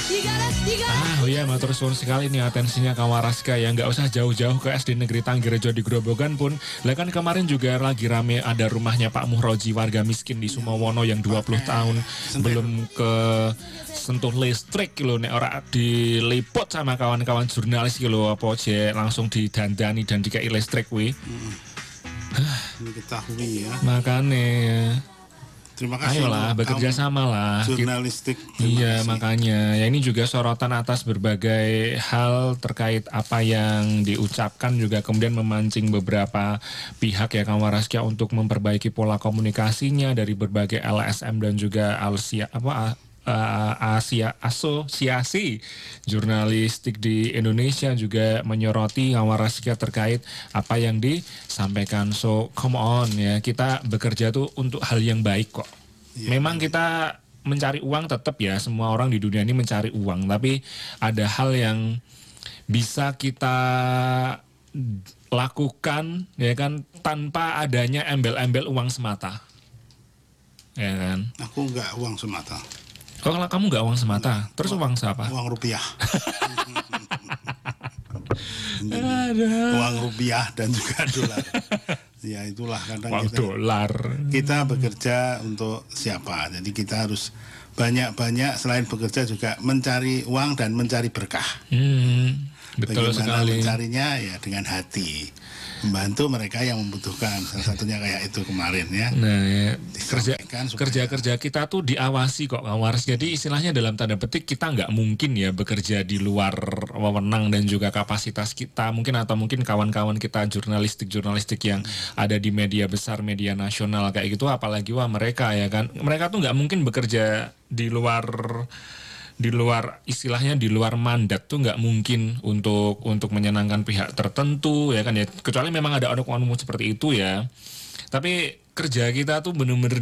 Oh iya, matur suwun sekali nih atensinya Kawaraska ya. Nggak usah jauh-jauh ke SD Negeri Tanggirejo di Grobogan pun. Lah kan kemarin juga lagi rame ada rumahnya Pak Muhroji, warga miskin di Sumawono yang 20 tahun belum ke sentuh listrik loh, nek ora diliput sama kawan-kawan jurnalis gitu apa aja langsung didandani dan dikai listrik wi. Diketahui ya. Makanya terima kasih. ayolah bekerja sama lah. Jurnalistik. Iya makanya ya ini juga sorotan atas berbagai hal terkait apa yang diucapkan juga kemudian memancing beberapa pihak ya Kawaraskia untuk memperbaiki pola komunikasinya dari berbagai LSM dan juga asosiasi jurnalistik di Indonesia juga menyoroti Kawaraskia terkait apa yang disampaikan. So come on ya, kita bekerja tuh untuk hal yang baik kok. Memang kita mencari uang tetap ya, semua orang di dunia ini mencari uang, tapi ada hal yang bisa kita lakukan ya kan tanpa adanya embel-embel uang semata. Ya kan? Aku enggak uang semata. Kalau kamu nggak uang semata, terus uang siapa? Uang rupiah. Uang rupiah dan juga dolar. Ya itulah kadang kita bekerja untuk siapa. Jadi kita harus banyak-banyak selain bekerja juga mencari uang dan mencari berkah. Betul bagaimana sekali. Mencarinya ya dengan hati, membantu mereka yang membutuhkan. Salah satunya kayak itu kemarin ya. Nah ya, kerja kita tuh diawasi kok Kawars. Jadi istilahnya dalam tanda petik kita nggak mungkin ya bekerja di luar wewenang dan juga kapasitas kita mungkin, atau mungkin kawan-kawan kita jurnalistik yang ada di media besar, media nasional kayak gitu, apalagi mereka ya kan, mereka tuh nggak mungkin bekerja di luar istilahnya di luar mandat tuh nggak mungkin untuk menyenangkan pihak tertentu ya kan ya, kecuali memang ada oknum seperti itu ya. Tapi kerja kita tuh benar-benar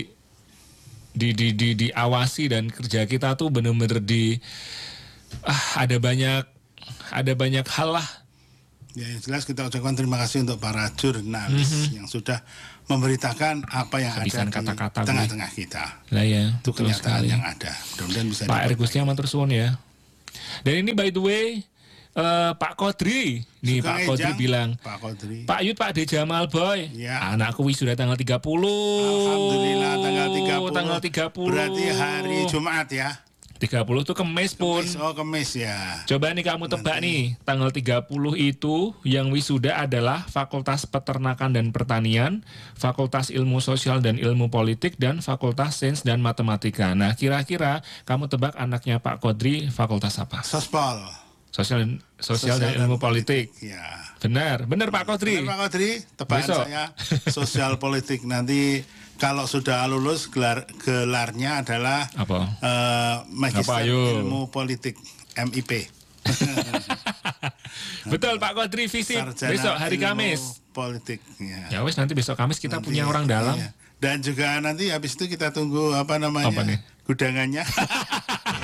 diawasi dan kerja kita tuh benar-benar ada banyak hal lah. Ya yang jelas kita ucapkan terima kasih untuk para jurnalis yang sudah memberitakan apa yang Habisan ada kata-kata di tengah-tengah kita. Lah ya, itu kenyataan yang ada. Mudah-mudahan bisa Pak Erik Gusti matur suwun ya. Dan ini by the way Pak Kodri, nih Pak Kodri bilang, Pak Yud, Pak De Jamal Boy, ya. Anakku wisuda tanggal 30. Alhamdulillah tanggal 30. 30. Berarti hari Jumat ya. 30 tuh Kemis pun. Kemis ya. Coba nih kamu tebak nih, tanggal 30 itu yang wisuda adalah Fakultas Peternakan dan Pertanian, Fakultas Ilmu Sosial dan Ilmu Politik, dan Fakultas Sains dan Matematika. Nah, kira-kira kamu tebak anaknya Pak Kodri fakultas apa? Sospol. Sosial dan Ilmu Politik. Ya. Benar Pak Kodri. Benar Pak Kodri, tebakan saya Sosial Politik. Nanti kalau sudah lulus gelarnya adalah Magister Ilmu Politik MIP. Betul Pak Kodri, visit besok hari Kamis. Politik. Ya wes, nanti besok Kamis kita punya orang dalam. Iya. Dan juga nanti habis itu kita tunggu gudangannya.